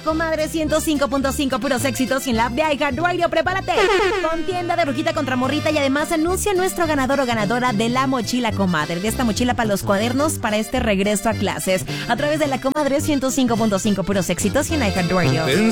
Comadre 105.5, puros éxitos y en la app de iHeartRadio. Prepárate. Contienda de Brujita contra Morrita y además anuncia nuestro ganador o ganadora de la mochila Comadre, de esta mochila para los cuadernos para este regreso a clases, a través de la Comadre 105.5, puros éxitos y en iHeartRadio.